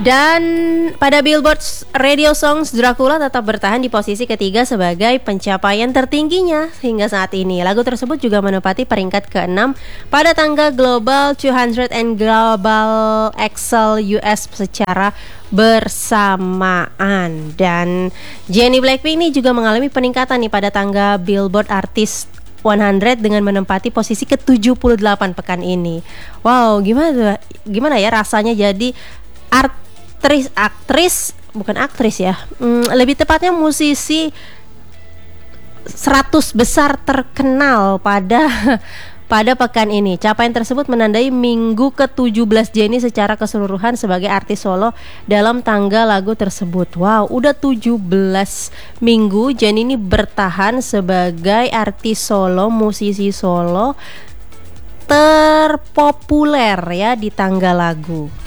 Dan pada Billboard Radio Songs, Dracula tetap bertahan di posisi ketiga sebagai pencapaian tertingginya hingga saat ini. Lagu tersebut juga menempati peringkat ke-6 pada tangga Global 200 and Global Excel US secara bersamaan. Dan Jennie Blackpink ini juga mengalami peningkatan nih pada tangga Billboard Artist 100 dengan menempati posisi ke-78 pekan ini. Wow, gimana ya rasanya jadi aktris ya. Lebih tepatnya musisi 100 besar terkenal pada pekan ini. Capaian tersebut menandai minggu ke-17 Jennie secara keseluruhan sebagai artis solo dalam tangga lagu tersebut. Wow, udah 17 minggu Jennie ini bertahan sebagai artis solo, musisi solo terpopuler ya di tangga lagu.